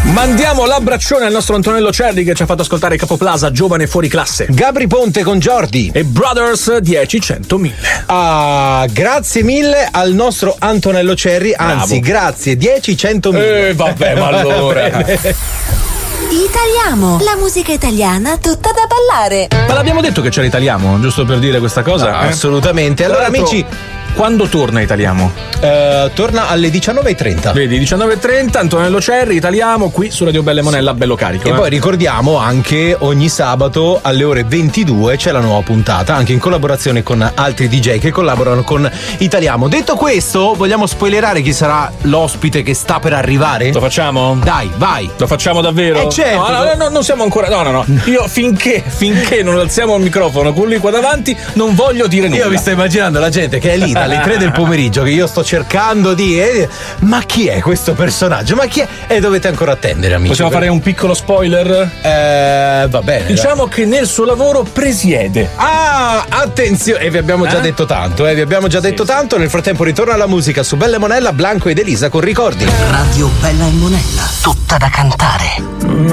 Mandiamo l'abbraccione al nostro Antonello Cerri che ci ha fatto ascoltare Capoplaza, giovane fuori classe. Gabri Ponte con Jordi e Brothers 10 100 1000. Grazie mille al nostro Antonello Cerri, anzi grazie 10 100 1000. Vabbè, ma allora Italiamo, la musica italiana tutta da ballare. Ma l'abbiamo detto che c'era Italiamo, giusto per dire questa cosa? No, assolutamente. Allora amici, quando torna Italiamo? Torna alle 19:30. Vedi, 19:30, Antonello Cerri, Italiamo, qui su Radio Belle Monella, bello carico. E poi ricordiamo anche ogni sabato alle ore 22 c'è la nuova puntata, anche in collaborazione con altri DJ che collaborano con Italiamo. Detto questo, vogliamo spoilerare chi sarà l'ospite che sta per arrivare? Lo facciamo? Dai, vai. Lo facciamo davvero? Certo. No, non siamo ancora. No. Io finché non alziamo il microfono con lui qua davanti, non voglio dire nulla. Io mi sto immaginando la gente che è lì dalle 3 del pomeriggio che io sto cercando di ma chi è questo personaggio? Ma chi è? E dovete ancora attendere, amici. Possiamo fare un piccolo spoiler? Va bene. Diciamo che nel suo lavoro presiede. Attenzione, e vi abbiamo già detto tanto, detto tanto. Nel frattempo ritorna la musica su Bella e Monella, Blanco ed Elisa con Ricordi. Radio Bella e Monella, tutta da cantare.